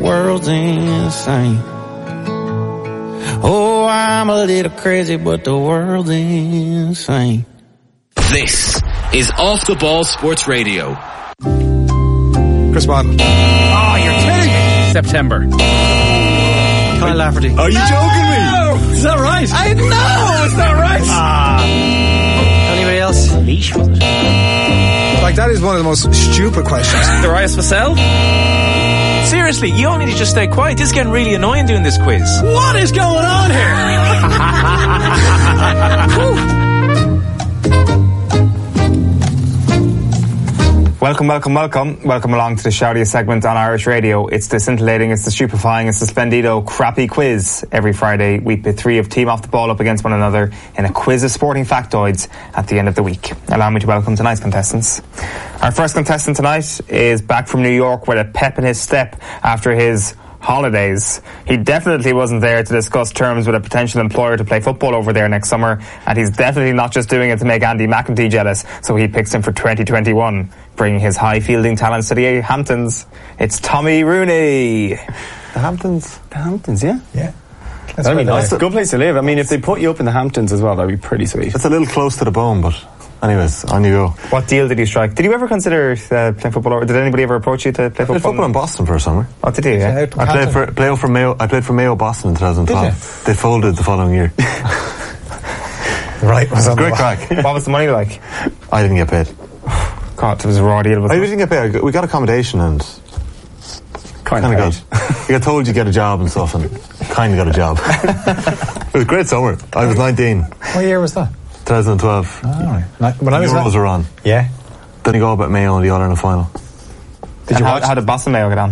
world's insane. Oh, I'm a little crazy, but the world's insane. This is Off the Ball Sports Radio. Chris Martin. Oh, you're kidding me. September. Kyle Lafferty. Are you joking me? Is that right? I know, it's not right. Anybody else? Leash, was it? Like, that is one of the most stupid questions. Darius Vassell? Seriously, you all need to just stay quiet. This is getting really annoying doing this quiz. What is going on here? Welcome along to the shoutiest segment on Irish radio. It's the scintillating, it's the stupefying, it's the splendido crappy quiz. Every Friday we pit three of Team Off the Ball up against one another in a quiz of sporting factoids at the end of the week. Allow me to welcome tonight's contestants. Our first contestant tonight is back from New York with a pep in his step after his holidays. He definitely wasn't there to discuss terms with a potential employer to play football over there next summer, and he's definitely not just doing it to make Andy McEntee jealous, so he picks him for 2021, bringing his high fielding talents to the Hamptons. It's Tommy Rooney. The Hamptons, yeah? Yeah. That'd be nice. Good place to live. I mean, if they put you up in the Hamptons as well, that'd be pretty sweet. It's a little close to the bone, but anyways, on you go. What deal did you strike? Did you ever consider playing football, or did anybody ever approach you to play football? I played football in Boston for a summer. Oh, did you? Yeah. I played for Mayo Boston in 2012. They folded the following year. Right, was great crack. What was the money like? I didn't get paid. God, it was a raw deal. I didn't get paid. We got accommodation and kind of got. You got told you get a job and stuff, and kind of got a job. It was a great summer. I was 19. What year was that? 2012. Oh, right. When I was Euros were on. Yeah. Then you go about Mayo in the All-Ireland final. How did Boston Mayo get on?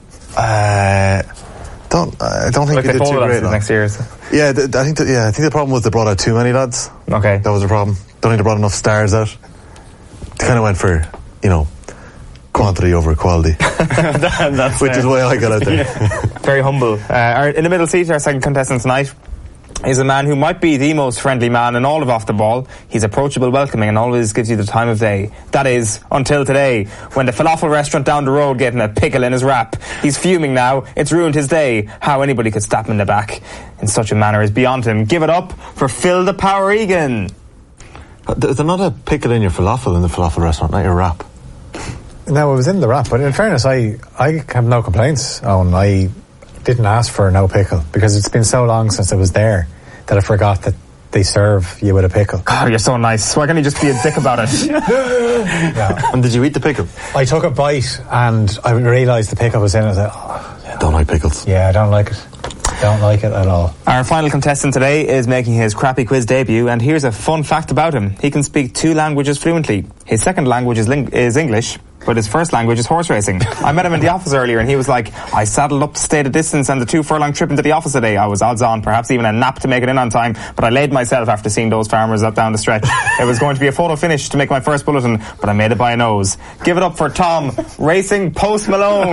I don't think like they did too great next year. So. Yeah, I think the problem was they brought out too many lads. Okay, that was the problem. Don't think they brought enough stars out. They kind of went for, quantity over quality. That's which is why I got out there. Yeah. Very humble. In the middle seat, our second contestant tonight is a man who might be the most friendly man in all of Off the Ball. He's approachable, welcoming, and always gives you the time of day. That is, until today, when the falafel restaurant down the road getting a pickle in his wrap. He's fuming now. It's ruined his day. How anybody could stab him in the back in such a manner is beyond him. Give it up for Phil the Power Egan. There's not a pickle in your falafel in the falafel restaurant, not your wrap. No, it was in the wrap, but in fairness, I have no complaints, Owen. I didn't ask for no pickle because it's been so long since I was there that I forgot that they serve you with a pickle. God, you're so nice. Why can't you just be a dick about it? Yeah. And did you eat the pickle? I took a bite and I realised the pickle was in it. I was like, I don't like pickles. Yeah, I don't like it. Don't like it at all. Our final contestant today is making his crappy quiz debut, and here's a fun fact about him. He can speak 2 languages fluently. His second language is English, but his first language is horse racing. I met him in the office earlier and he was like, I saddled up to stay the distance and the 2 furlong trip into the office today. I was odds on, perhaps even a nap to make it in on time, but I laid myself after seeing those farmers up down the stretch. It was going to be a photo finish to make my first bulletin, but I made it by a nose. Give it up for Tom Racing Post Malone.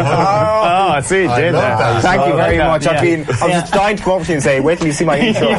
I see you did that. Thank you very much. I was just dying to come over to you and say, wait till you see my intro.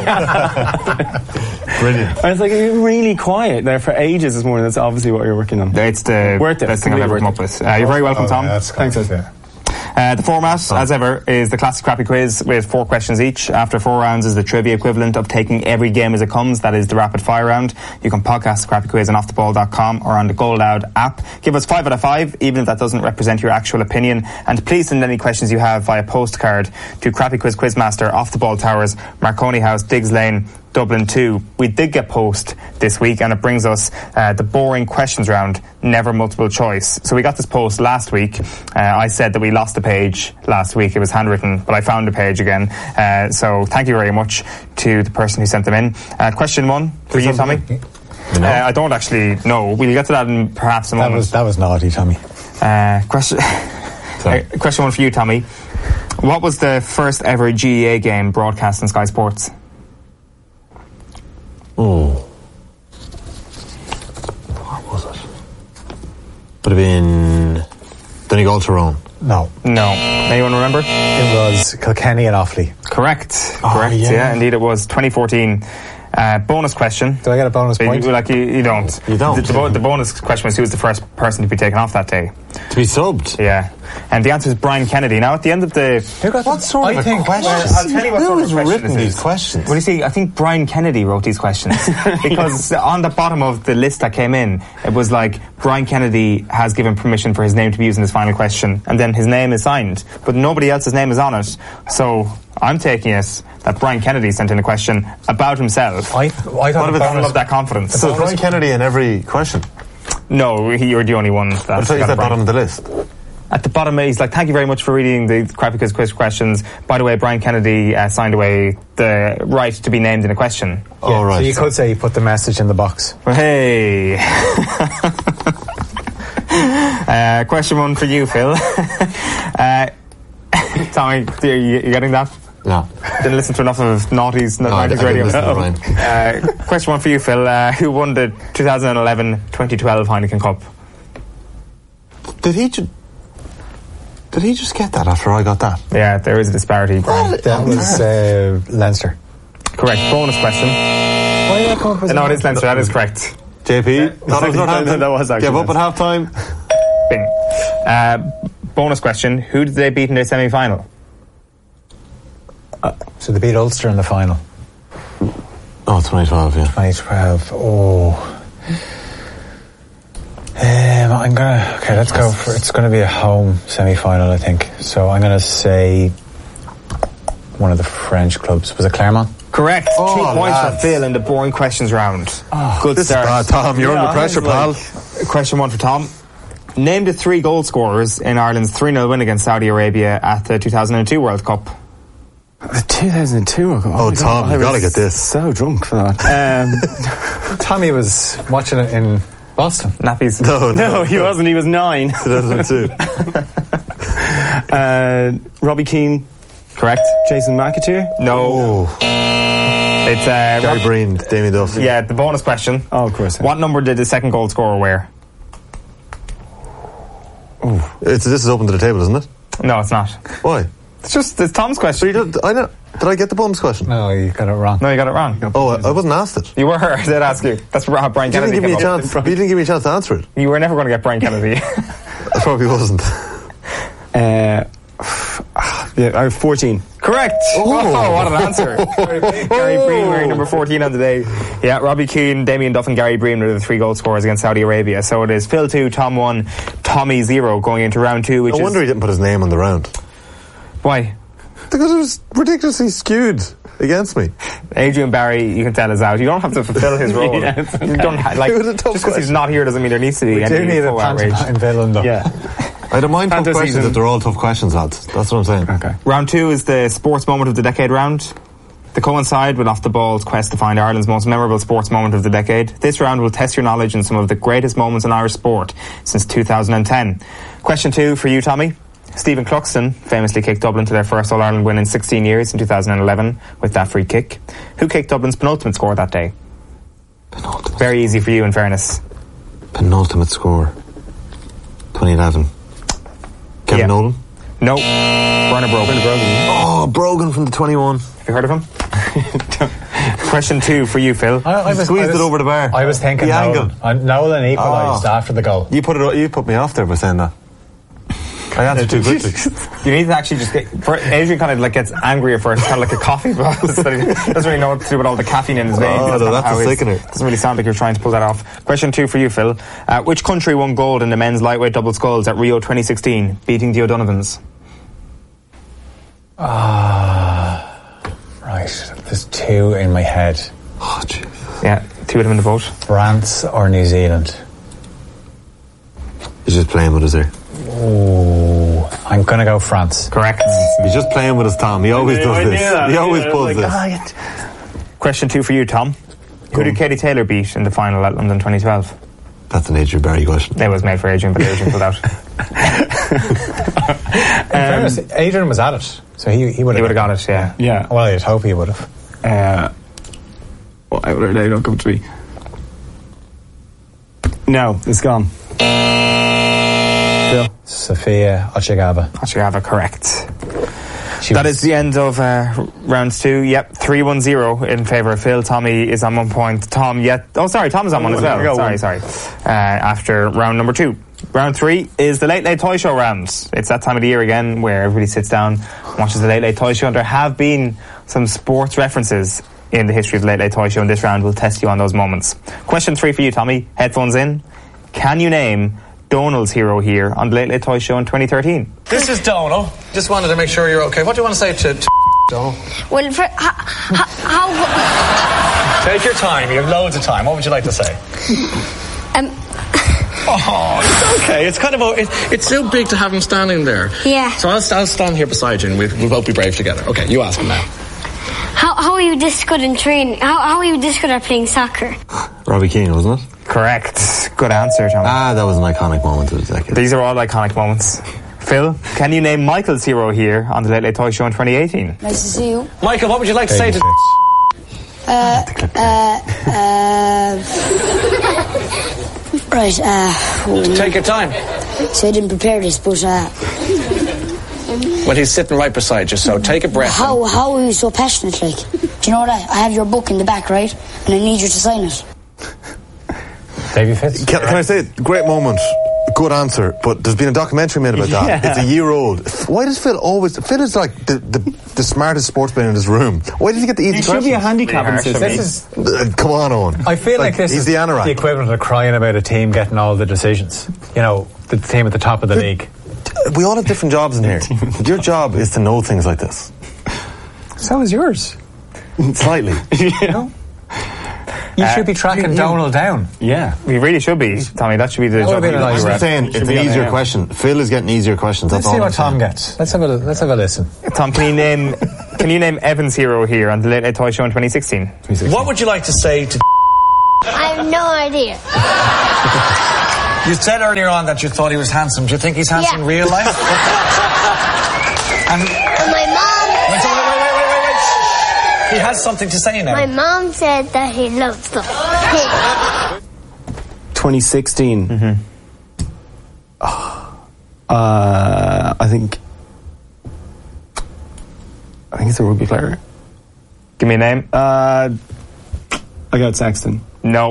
Brilliant. I was like, you're really quiet there for ages this morning. That's obviously what you're working on. It's the best thing I've ever come up with. You're very welcome, Tom. Thanks. The format, as ever, is the classic crappy quiz with 4 questions each. After 4 rounds is the trivia equivalent of taking every game as it comes. That is the rapid fire round. You can podcast the crappy quiz on offtheball.com or on the Goal Loud app. Give us 5 out of 5, even if that doesn't represent your actual opinion. And please send any questions you have via postcard to Crappy Quiz Quizmaster, Off the Ball Towers, Marconi House, Diggs Lane, Dublin 2. We did get post this week, and it brings us the boring questions round, never multiple choice. So we got this post last week. I said that we lost the page last week. It was handwritten, but I found the page again. So thank you very much to the person who sent them in. Question 1 for you, Tommy. I don't actually know. We'll get to that in perhaps a moment. That was naughty, Tommy. Question 1 for you, Tommy. What was the first ever GEA game broadcast on Sky Sports? What was it? Would have been Donegal Tyrone. No. Anyone remember? It was Kilkenny and Offaly. Correct. Yeah, indeed it was 2014. Bonus question. Do I get a bonus point? You don't. You don't. The bonus question was who was the first person to be taken off that day. To be subbed. Yeah. And the answer is Brian Kennedy. Now, at the end of the... What sort of a question? I'll tell you what Who sort of has question written this these is. questions? Well, you see, I think Brian Kennedy wrote these questions because on the bottom of the list that came in, it was like, Brian Kennedy has given permission for his name to be used in this final question, and then his name is signed, but nobody else's name is on it. So I'm taking it that Brian Kennedy sent in a question about himself. I thought I love that confidence. So Brian Kennedy in every question? No, you're the only one that... I thought you said bottom of the list. At the bottom, he's like, thank you very much for reading the Crappy Quiz questions. By the way, Brian Kennedy signed away the right to be named in a question. Oh, right. So you could say you put the message in the box. Well, hey. Question one for you, Phil. Tommy, you getting that? No. Didn't listen to enough of Naughty's radio. Question one for you, Phil. Who won the 2011-2012 Heineken Cup? Did he just get that after I got that? Yeah, there is a disparity, Brian. That was Leinster. Correct. Bonus question. Why did that come up as No, it is Leinster. That is correct. JP, thought it was Northampton. That was actually Give up at half time. Bing. Bonus question. Who did they beat in their semi-final? So they beat Ulster in the final. Oh, 2012, yeah. 2012. Oh. I'm gonna... Okay, let's go for... It's gonna be a home semi-final, I think. So I'm gonna say one of the French clubs. Was it Clermont? Correct. 2 points lads. for Phil in the boring questions round. Good This start. is bad, Tom. You're under pressure, pal. Question one for Tom. Name the 3 goal scorers in Ireland's 3-0 win against Saudi Arabia at the 2002 World Cup. The 2002. Oh, Tom, you gotta get this. So drunk for that. Tommy was watching it in Boston. Nappies. No, he wasn't. He was 9. 2002. Robbie Keane. Correct. Jason McAteer. No. It's Gary Breen, Damien Duff. Yeah, the bonus question. Oh, of course. What number did the second goal scorer wear? This is open to the table, isn't it? No, it's not. Why? It's Tom's question. I know. Did I get the bonus question? No, you got it wrong. No, you got it wrong. Oh, I wasn't asked it. You were. I did ask you. That's how Brian You didn't Kennedy give me a came up. chance. You didn't give me a chance to answer it. You were never going to get Brian Kennedy. I probably wasn't. Yeah, I have 14. Correct. Oh, what an answer. Gary Breen wearing number 14 on the day. Yeah, Robbie Keane, Damien Duff and Gary Breen were the 3 goal scorers against Saudi Arabia. So it is Phil 2, Tom 1, Tommy 0 going into round 2, which No wonder he didn't put his name on the round. Why? Because it was ridiculously skewed against me. Adrian Barry, you can tell, is out. You don't have to fulfill his role. Yeah, it's okay. You don't It was a tough just because he's not here doesn't mean there needs to be We do any need a full outrage. pantomime villain, though. Yeah. I don't mind tough Fantasy questions season. if they're all tough questions, lads. That's what I'm saying. Okay. Round 2 is the sports moment of the decade round. They coincide with Off the Ball's quest to find Ireland's most memorable sports moment of the decade. This round will test your knowledge in some of the greatest moments in Irish sport since 2010. Question 2 for you, Tommy. Stephen Cluxton famously kicked Dublin to their first All-Ireland win in 16 years in 2011 with that free kick. Who kicked Dublin's penultimate score that day? Penultimate. Very easy for you, in fairness. Penultimate score. 2011. Kevin Yeah. Nolan. No. Werner Brogan. Oh, Brogan from the 21. Have you heard of him? Question 2 for you, Phil. I was- Squeezed I was- it over the bar. I was thinking The Nolan. angle. Nolan equalised Oh. after the goal. You put me off there by saying that. I answered too quickly. You need to actually just get... Adrian kind of like gets angry at first, kind of like a coffee buzz. That he doesn't really know what to do with all the caffeine in his veins. Oh, no, kind of that's how a he's- sickener. Doesn't really sound like you're trying to pull that off. Question 2 for you, Phil. Which country won gold in the men's lightweight double sculls at Rio 2016, beating the O'Donovans? Right. There's 2 in my head. Oh, jeez. Yeah, 2 of them in the boat. France or New Zealand? He's just playing with us here. Oh, I'm going to go France. Correct. He's just playing with us, Tom. He always does this. He always pulls this. Question 2 for you, Tom. Who did Katie Taylor beat in the final at London 2012? That's an Adrian Barry question. It was made for Adrian, but Adrian pulled out. In fairness, Adrian was at it, so he would He would have got it, yeah. Yeah. Well, I'd hope he would have. Well, they don't come to me. No, it's gone. Phil. Sofia Ochegava. Actually, I have it correct. That is the end of round 2. Yep, 3-1-0 in favour of Phil. Tommy is on 1 point. Tom is on one as well. Sorry. After round number 2. Round 3 is the Late Late Toy Show round. It's that time of the year again where everybody sits down and watches the Late Late Toy Show, and there have been some sports references in the history of the Late Late Toy Show, and this round will test you on those moments. Question 3 for you, Tommy. Headphones in. Can you name Donald's hero here on the Late Late Toy Show in 2013? This is Donald. Just wanted to make sure you're okay. What do you want to say to Donald? Well, how... Take your time. You have loads of time. What would you like to say? Oh, it's okay. It's kind of it's so big to have him standing there. Yeah. So I'll stand here beside you, and we'll both be brave together. Okay, you ask him now. How are you this good in training? How are you this good at playing soccer? Robbie Keane, wasn't it? Correct. Good answer, Tom. That was an iconic moment of the decade. These are all iconic moments. Phil, can you name Michael's hero here on the Late Late Toy Show in 2018? Nice to see you. Michael, what would you like to say to... Right, Take your time. so I didn't prepare this, but Well, he's sitting right beside you, so take a breath. how are you so passionate, like? Do you know what? I have your book in the back, right? And I need you to sign it. Davy Fitz. Can I say, great moment, good answer, but there's been a documentary made about that. It's a year old. Why does Phil always... Phil is like the smartest sportsman in his room. Why does he get the easy questions? It should be a handicap system. Come on, Owen. I feel like this he's is the anorak. the equivalent of crying about a team getting all the decisions. You know, the team at the top of the league. We all have different jobs in here. Your job is to know things like this. So is yours. Slightly. You know? You should be tracking Donald down. Yeah. We really should be, Tommy. That should be the job. I'm saying it's an easier question. Phil is getting easier questions. Let's That's see all what Tom gets. Let's have a listen. Tom, can you name Evan's hero here on the Late Late Toy Show in 2016? What would you like to say to... I have no idea. You said earlier on that you thought he was handsome. Do you think he's handsome in real life? And my mom... Wait. He has something to say now. My mom said that he loves the pig. 2016. Mm-hmm. I think it's a rugby player. Give me a name. I got Saxton. No.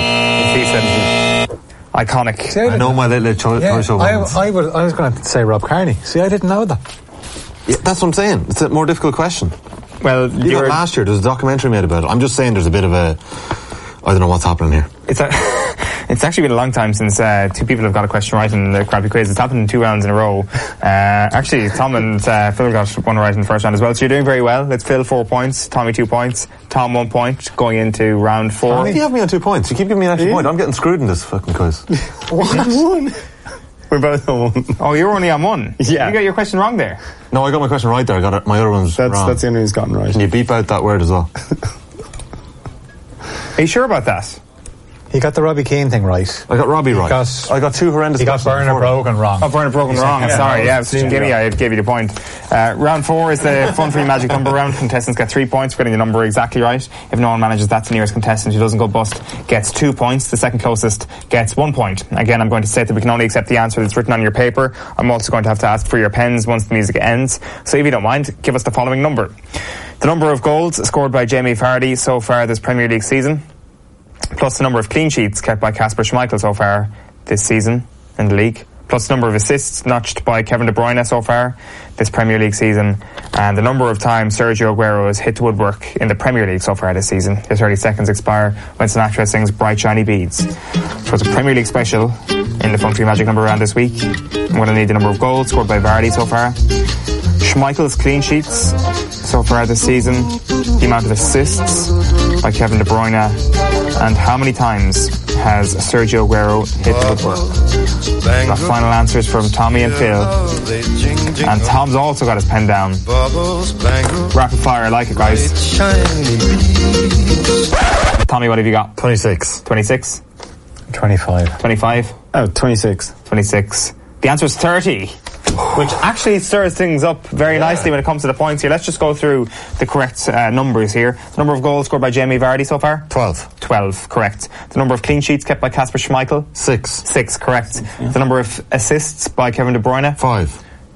Iconic. See, I know my little toy show moments. I was going to say Rob Kearney. See, I didn't know that. Yeah, that's what I'm saying. It's a more difficult question. Well, you got last year. There's a documentary made about it. I'm just saying there's a bit of a... I don't know what's happening here. It's actually been a long time since two people have got a question right in the Crappy Quiz. It's happened in 2 rounds in a row. Actually, Tom and Phil got one right in the first round as well. So you're doing very well. It's Phil 4 points, Tommy 2 points, Tom 1 point going into round 4. Why do you have me on 2 points? You keep giving me an extra point. I'm getting screwed in this fucking quiz. What? We're both on 1. Oh, you're only on 1. Yeah. You got your question wrong there. No, I got my question right there. I got it. My other one's wrong. That's the only one who's gotten right. Can you beep out that word as well? Are you sure about that? He got the Robbie Keane thing right. I got Robbie right. I got 2 horrendous. He got Bernard Brogan wrong. Oh, Bernard Brogan wrong. Sorry, yeah. I gave you the point. Round 4 is the Fun Free Magic Number round. Contestants get 3 points for getting the number exactly right. If no one manages that, the nearest contestant who doesn't go bust gets 2 points. The second closest gets 1 point. Again, I'm going to say that we can only accept the answer that's written on your paper. I'm also going to have to ask for your pens once the music ends. So if you don't mind, give us the following number. The number of goals scored by Jamie Vardy so far this Premier League season, plus the number of clean sheets kept by Kasper Schmeichel so far this season in the league, plus the number of assists notched by Kevin De Bruyne so far this Premier League season, and the number of times Sergio Aguero has hit the woodwork in the Premier League so far this season. Your 30 seconds expire when Sinatra sings Bright Shiny Beads. So it's a Premier League special in the Fun Free Magic Number round this week. I'm going to need the number of goals scored by Vardy so far, Schmeichel's clean sheets so far this season, the amount of assists by Kevin De Bruyne, and how many times has Sergio Aguero hit the woodwork. The final answers from Tommy and Phil, and Tom's also got his pen down. Rapid fire, I like it, guys. Tommy, what have you got? 26. 26? 25. 25? Oh, 26. 26. The answer is 30. Which actually stirs things up very nicely when it comes to the points here. Let's just go through the correct numbers here. The number of goals scored by Jamie Vardy so far? 12. 12, correct. The number of clean sheets kept by Kasper Schmeichel? 6. 6, correct. The number of assists by Kevin De Bruyne? 5.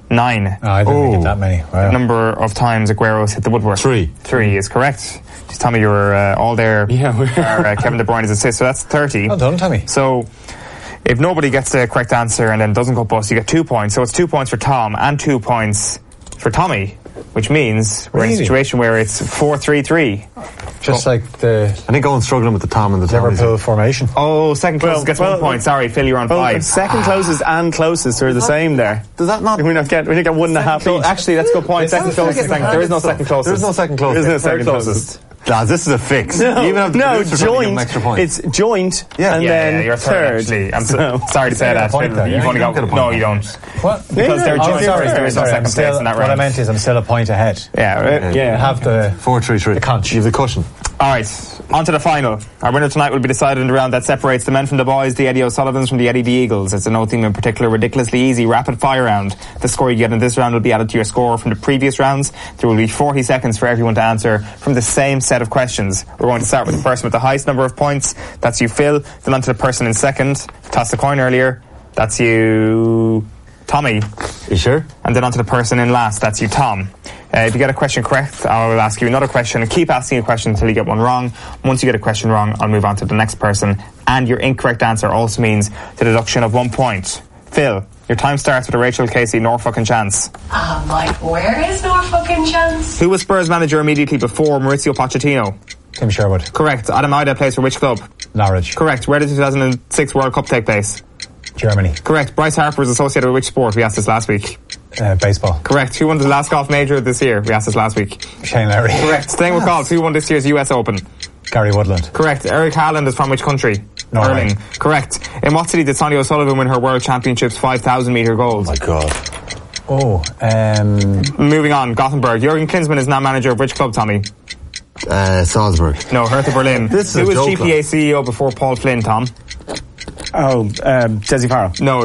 9. Oh, I didn't get that many. Wow. Number of times Aguero's hit the woodwork. 3. 3 is correct. Just Tommy, you were all there. Yeah, we are. Kevin De Bruyne's assist, so that's 30. Well done, Tommy. So if nobody gets the correct answer and then doesn't go bust, you get 2 points. So it's 2 points for Tom and 2 points for Tommy, which means we're in a situation where it's 4-3-3. Just like the... I think Owen's struggling with the Tom and the Tommy. Liverpool formation. Oh, second closest gets 1 point. Sorry, Phil, you're on 5. Second closest and closest are the same there. Does that not... We don't get 1.5 each. Actually, that's a good point. Second closest. There is no second closest. There is no second closest. There is no second closest. Lads, this is a fix. Joint. It's joint and then you're third. Actually, I'm sorry to say that. You've only got... No, you don't. What? Because they're joint. There is no second place in that round. What I meant is I'm still a point ahead. Yeah. Have the 4-3-3. The conch. You have the cushion. All right, on to the final. Our winner tonight will be decided in the round that separates the men from the boys, the Eddie O'Sullivans from the Eddie the Eagles. It's a no theme in particular, ridiculously easy, rapid fire round. The score you get in this round will be added to your score from the previous rounds. There will be 40 seconds for everyone to answer from the same set of questions. We're going to start with the person with the highest number of points. That's you, Phil. Then on to the person in second. Tossed the coin earlier. That's you, Tommy. You sure? And then on to the person in last. That's you, Tom. If you get a question correct, I will ask you another question and keep asking a question until you get one wrong. Once you get a question wrong, I'll move on to the next person. And your incorrect answer also means the deduction of 1 point. Phil, your time starts with a Rachel Casey Norfolk and Chance. Mike, where is Norfolk and Chance? Who was Spurs manager immediately before Maurizio Pochettino? Tim Sherwood. Correct. Adam Ida plays for which club? Norwich. Correct. Where did the 2006 World Cup take place? Germany. Correct. Bryce Harper is associated with which sport? We asked this last week. Baseball. Correct. Who won the last golf major this year? We asked this last week. Shane Lowry. Correct. Staying with golf, who won this year's US Open? Gary Woodland. Correct. Eric Haaland is from which country? Norway. Hurling. Correct. In what city did Sonia O'Sullivan win her World Championships 5,000 metre gold? Oh my God. Moving on, Gothenburg. Jurgen Klinsmann is now manager of which club, Tommy? Salzburg. No, Hertha Berlin. This is Who was a joke, GPA CEO before Paul Flynn, Tom? Desi Farrell. No,